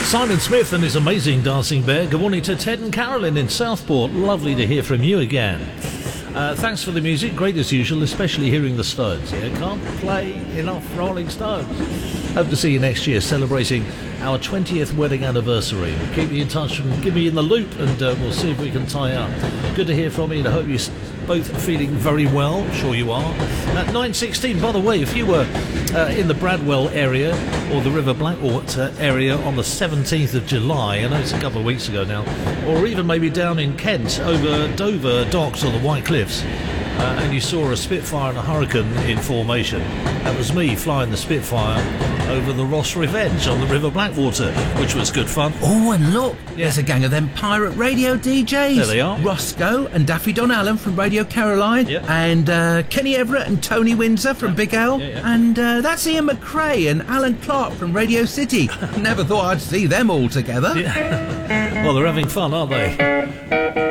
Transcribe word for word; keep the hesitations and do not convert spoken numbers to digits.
Simon Smith and his amazing dancing bear. Good morning to Ted and Carolyn in Southport. Lovely to hear from you again. Uh, thanks for the music, great as usual, especially hearing the Stones. Yeah, can't play enough Rolling Stones. Hope to see you next year celebrating our twentieth wedding anniversary. Keep me in touch and give me in the loop, and uh, we'll see if we can tie up. Good to hear from you, and I hope you're both feeling very well. Sure you are. At nine sixteen, by the way, if you were uh, in the Bradwell area or the River Blackwater area on the seventeenth of July, I know it's a couple of weeks ago now, or even maybe down in Kent over Dover Docks or the White Cliffs, uh, and you saw a Spitfire and a Hurricane in formation, that was me flying the Spitfire over the Ross Revenge on the River Blackwater, which was good fun. Oh, and look, Yeah. there's a gang of them pirate radio D Js. There they are. Roscoe and Daffy Don Allen from Radio Caroline, Yeah. and uh, Kenny Everett and Tony Windsor from Big L, Yeah, yeah. and uh, that's Ian McRae and Alan Clark from Radio City. Never thought I'd see them all together. Well, they're having fun, aren't they?